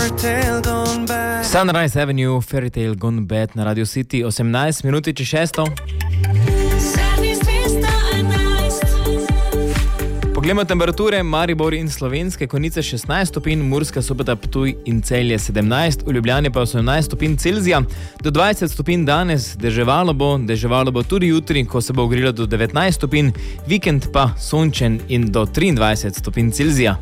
Sunrise Avenue, Fairytale Gone Bad na Radio City, 18 minuti čez 6. Poglejmo temperature. Maribor in Slovenske Konjice 16 stopinj, Murska Sobota, Ptuj in Celje 17, v Ljubljani pa 18 stopinj Celzija, do 20 stopinj danes, deževalo bo tudi jutri, ko se bo ogrelo do 19 stopinj, vikend pa sončen in do 23 stopinj Celzija.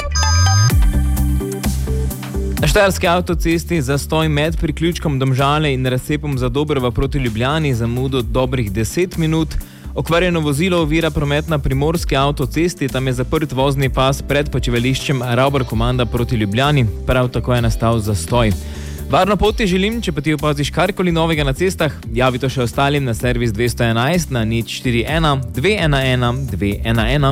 Na Štajerski avtocesti zastoj med priključkom Domžale in razcepom Zadobrva proti Ljubljani, zamudo dobrih 10 minut. Okvarjeno vozilo ovira promet na Primorski avtocesti, tam je zaprt vozni pas pred počivališčem Ravbar Komanda proti Ljubljani, prav tako je nastal zastoj. Varno pot ti želim, če pa ti opaziš karkoli novega na cestah, javi to še ostalim na servis 211 na 041 211 211.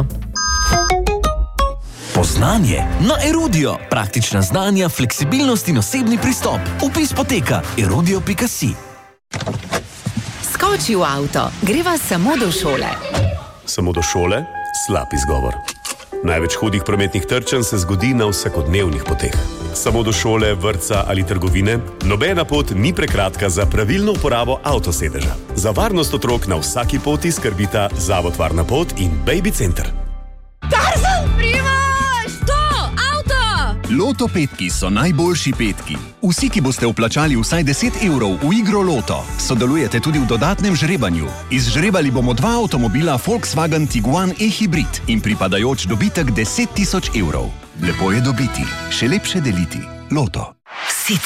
Poznanje na Erudio. Praktična znanja, fleksibilnost in osebni pristop. Vpis poteka erudio.si. Skoči v avto, greva samo do šole. Samo do šole? Slab izgovor. Največ hudih prometnih trčenj se zgodi na vsakodnevnih poteh. Samo do šole, vrtca ali trgovine? Nobena pot ni prekratka za pravilno uporabo avtosedeža. Za varnost otrok na vsaki poti skrbita Zavod Varna pot in Baby Center. Tarzan, Primož! To, avto! Loto petki so najboljši petki. Vsi, ki boste vplačali vsaj 10 evrov v igro Loto, sodelujete tudi v dodatnem žrebanju. Izžrebali bomo 2 avtomobila Volkswagen Tiguan e-hybrid in pripadajoč dobitek 10 000 evrov. Lepo je dobiti, še lepše deliti. Loto.